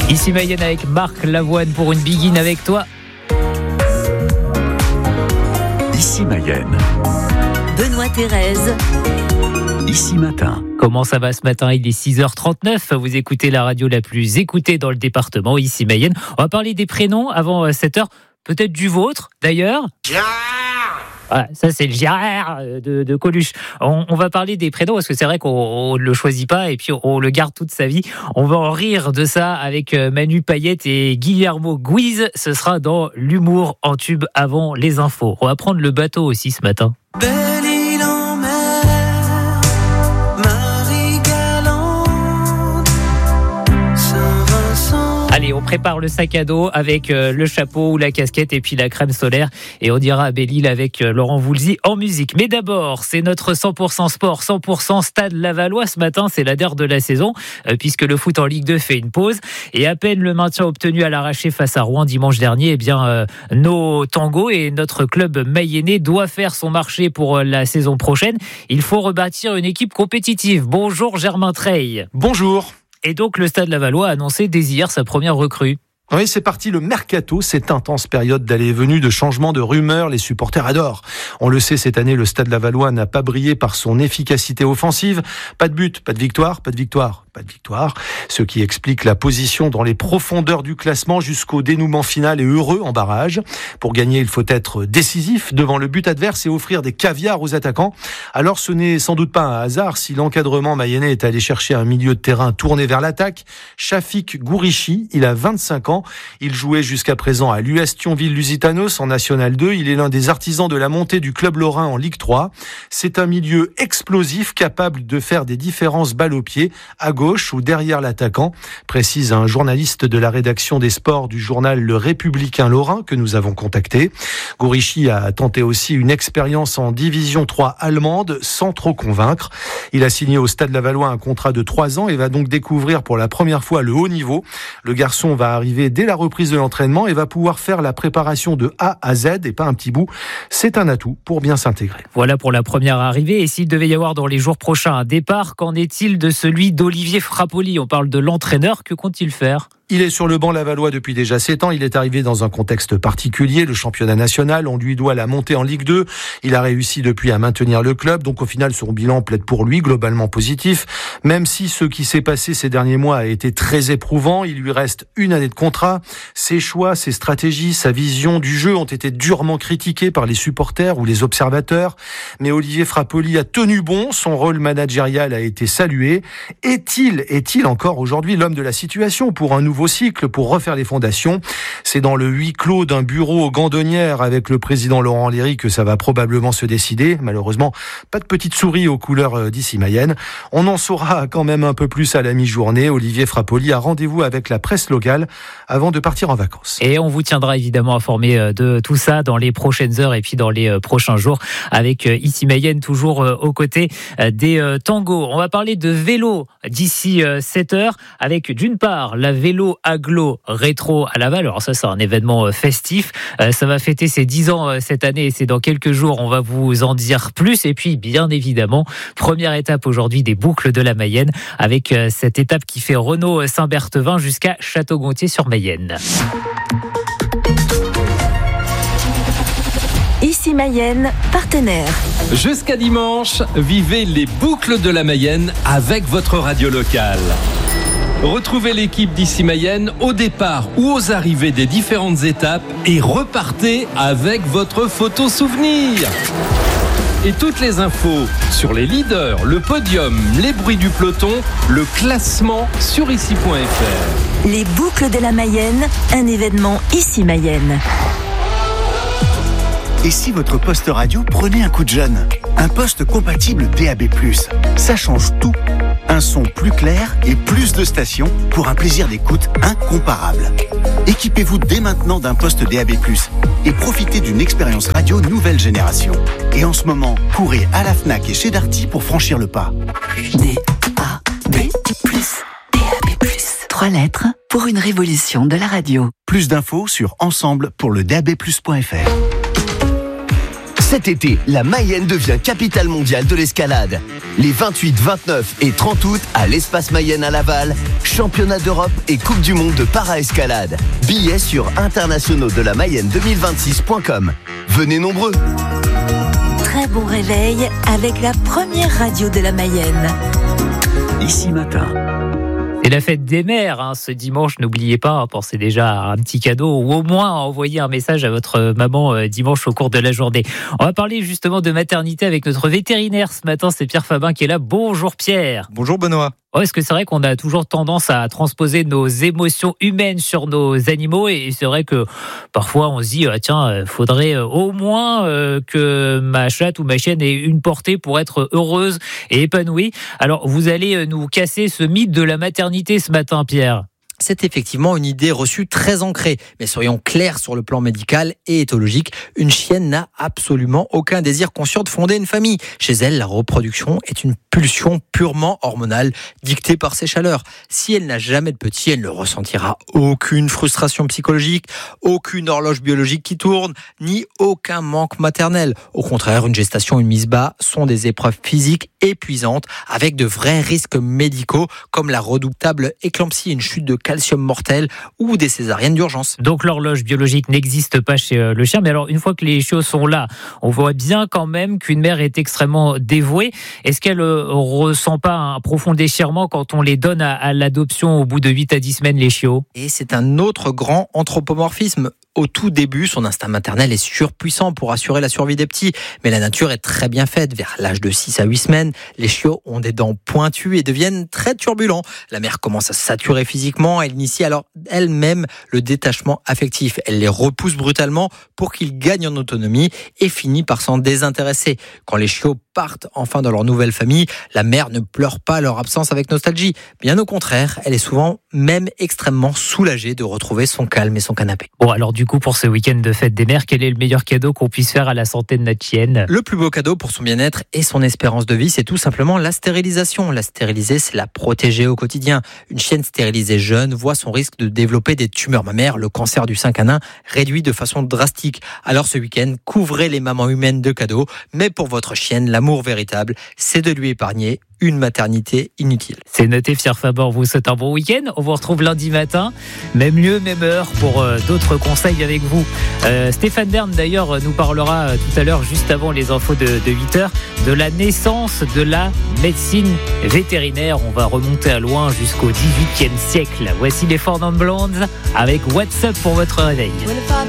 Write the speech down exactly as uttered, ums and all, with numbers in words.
Ici Mayenne avec Marc Lavoine pour une Begin avec toi. Ici Mayenne. Benoît Thérèse. Ici Matin. Comment ça va ce matin? Il est six heures trente-neuf. Vous écoutez la radio la plus écoutée dans le département, Ici Mayenne. On va parler des prénoms avant sept heures. Peut-être du vôtre d'ailleurs. Ah, ça c'est le Gérard de, de Coluche. On, on va parler des prénoms parce que c'est vrai qu'on ne le choisit pas et puis on, on le garde toute sa vie. On va en rire de ça avec Manu Payette et Guillermo Guise. Ce sera dans l'humour en tube avant les infos. On va prendre le bateau aussi ce matin. Belle île en mer, Marie Galante, Saint-Vincent. Allez, on prépare le sac à dos avec euh, le chapeau ou la casquette et puis la crème solaire. Et on dira à Belle-Île avec euh, Laurent Voulzy en musique. Mais d'abord, c'est notre cent pour cent sport, cent pour cent Stade Lavallois. Ce matin, c'est la dernière de la saison euh, puisque le foot en Ligue deux fait une pause. Et à peine le maintien obtenu à l'arraché face à Rouen dimanche dernier, eh bien, euh, nos tangos et notre club mayennais doit faire son marché pour euh, la saison prochaine. Il faut rebâtir une équipe compétitive. Bonjour Germain Treille. Bonjour. Et donc, le Stade Lavallois a annoncé dès hier sa première recrue. Oui, c'est parti, le mercato, cette intense période d'aller et venue, de changement, de rumeurs, les supporters adorent. On le sait, cette année, le Stade Lavallois n'a pas brillé par son efficacité offensive. Pas de but, pas de victoire, pas de victoire, pas de victoire. Ce qui explique la position dans les profondeurs du classement jusqu'au dénouement final et heureux en barrage. Pour gagner, il faut être décisif devant le but adverse et offrir des caviars aux attaquants. Alors, ce n'est sans doute pas un hasard si l'encadrement mayennais est allé chercher un milieu de terrain tourné vers l'attaque. Shafik Gourichi, il a vingt-cinq ans. Il jouait jusqu'à présent à l'U S Thionville-Lusitanos en National deux. Il est l'un des artisans de la montée du club lorrain en Ligue trois. C'est un milieu explosif, capable de faire des différences balle au pied, à gauche ou derrière l'attaquant, précise un journaliste de la rédaction des sports du journal Le Républicain Lorrain que nous avons contacté. Gourichi a tenté aussi une expérience en Division trois allemande sans trop convaincre. Il a signé au Stade Lavallois un contrat de trois ans et va donc découvrir pour la première fois le haut niveau. Le garçon va arriver dès la reprise de l'entraînement et va pouvoir faire la préparation de A à Z et pas un petit bout. C'est un atout pour bien s'intégrer. Voilà pour la première arrivée. Et s'il devait y avoir dans les jours prochains un départ, qu'en est-il de celui d'Olivier Frappoli? On parle de l'entraîneur. Que compte-t-il faire? Il est sur le banc lavallois depuis déjà sept ans. Il est arrivé dans un contexte particulier, le championnat national. On lui doit la montée en Ligue deux. Il a réussi depuis à maintenir le club. Donc au final, son bilan plaide pour lui, globalement positif. Même si ce qui s'est passé ces derniers mois a été très éprouvant, il lui reste une année de contrat. Ses choix, ses stratégies, sa vision du jeu ont été durement critiqués par les supporters ou les observateurs. Mais Olivier Frappoli a tenu bon. Son rôle managérial a été salué. Est-il, est-il encore aujourd'hui l'homme de la situation pour un nouveau nouveau cycle pour refaire les fondations? C'est dans le huis clos d'un bureau aux Gandonnières avec le président Laurent Léry que ça va probablement se décider. Malheureusement, pas de petite souris aux couleurs d'Ici Mayenne. On en saura quand même un peu plus à la mi-journée. Olivier Frappoli a rendez-vous avec la presse locale avant de partir en vacances. Et on vous tiendra évidemment informé de tout ça dans les prochaines heures et puis dans les prochains jours avec Ici Mayenne toujours aux côtés des tangos. On va parler de vélo d'ici sept heures avec d'une part la vélo Aglo rétro à Laval. Alors ça, c'est un événement festif. Euh, ça va fêter ses dix ans euh, cette année et c'est dans quelques jours. On va vous en dire plus. Et puis, bien évidemment, première étape aujourd'hui des boucles de la Mayenne avec euh, cette étape qui fait Renault-Saint-Berthevin jusqu'à Château-Gontier-sur-Mayenne. Ici Mayenne, partenaire. Jusqu'à dimanche, vivez les boucles de la Mayenne avec votre radio locale. Retrouvez l'équipe d'Ici Mayenne au départ ou aux arrivées des différentes étapes et repartez avec votre photo souvenir. Et toutes les infos sur les leaders, le podium, les bruits du peloton, le classement sur ici point f r. Les boucles de la Mayenne, un événement Ici Mayenne. Et si votre poste radio prenait un coup de jeune? Un poste compatible D A B plus. Ça change tout. Un son plus clair et plus de stations pour un plaisir d'écoute incomparable. Équipez-vous dès maintenant d'un poste D A B plus et profitez d'une expérience radio nouvelle génération. Et en ce moment, courez à la Fnac et chez Darty pour franchir le pas. D A B plus. D A B plus. Trois lettres pour une révolution de la radio. Plus d'infos sur ensemble pour le D A B plus point f r. Cet été, la Mayenne devient capitale mondiale de l'escalade. Les vingt-huit, vingt-neuf et trente août à l'Espace Mayenne à Laval, championnat d'Europe et Coupe du Monde de para-escalade. Billets sur internationaux de la Mayenne deux mille vingt-six point com. Venez nombreux. Très bon réveil avec la première radio de la Mayenne. Ici Matin. C'est la fête des mères, hein, ce dimanche. N'oubliez pas, hein, pensez déjà à un petit cadeau ou au moins à envoyer un message à votre maman euh, dimanche au cours de la journée. On va parler justement de maternité avec notre vétérinaire ce matin. C'est Pierre Fabin qui est là. Bonjour Pierre. Bonjour Benoît. Oh, est-ce que c'est vrai qu'on a toujours tendance à transposer nos émotions humaines sur nos animaux, et c'est vrai que parfois on se dit ah, tiens, faudrait au moins euh, que ma chatte ou ma chienne ait une portée pour être heureuse et épanouie. Alors vous allez nous casser ce mythe de la maternité ce matin, Pierre. C'est effectivement une idée reçue très ancrée. Mais soyons clairs sur le plan médical et éthologique, une chienne n'a absolument aucun désir conscient de fonder une famille. Chez elle, la reproduction est une pulsion purement hormonale dictée par ses chaleurs. Si elle n'a jamais de petit, elle ne ressentira aucune frustration psychologique, aucune horloge biologique qui tourne, ni aucun manque maternel. Au contraire, une gestation, une mise bas sont des épreuves physiques épuisantes avec de vrais risques médicaux comme la redoutable éclampsie, une chute de calcium mortel ou des césariennes d'urgence. Donc l'horloge biologique n'existe pas chez le chien, mais alors une fois que les chiots sont là, on voit bien quand même qu'une mère est extrêmement dévouée. Est-ce qu'elle ne ressent pas un profond déchirement quand on les donne à, à l'adoption au bout de huit à dix semaines, les chiots ? Et c'est un autre grand anthropomorphisme. Au tout début, son instinct maternel est surpuissant pour assurer la survie des petits. Mais la nature est très bien faite. Vers l'âge de six à huit semaines, les chiots ont des dents pointues et deviennent très turbulents. La mère commence à se saturer physiquement. Elle initie alors elle-même le détachement affectif. Elle les repousse brutalement pour qu'ils gagnent en autonomie et finit par s'en désintéresser. Quand les chiots partent enfin dans leur nouvelle famille, la mère ne pleure pas leur absence avec nostalgie. Bien au contraire, elle est souvent même extrêmement soulagée de retrouver son calme et son canapé. Bon, alors du coup, pour ce week-end de fête des mères, quel est le meilleur cadeau qu'on puisse faire à la santé de notre chienne ? Le plus beau cadeau pour son bien-être et son espérance de vie, c'est tout simplement la stérilisation. La stériliser, c'est la protéger au quotidien. Une chienne stérilisée jeune voit son risque de développer des tumeurs mammaires, le cancer du sein canin, réduit de façon drastique. Alors ce week-end, couvrez les mamans humaines de cadeaux, mais pour votre chienne, l'amour véritable, c'est de lui épargner une maternité inutile. C'est noté, Pierre Faber, vous souhaite un bon week-end. On vous retrouve lundi matin, même lieu, même heure, pour euh, d'autres conseils avec vous. Euh, Stéphane Bern, d'ailleurs, nous parlera euh, tout à l'heure, juste avant les infos de, de huit heures, de la naissance de la médecine vétérinaire. On va remonter à loin jusqu'au dix-huitième siècle. Voici les Four Non Blondes avec What's Up pour votre réveil.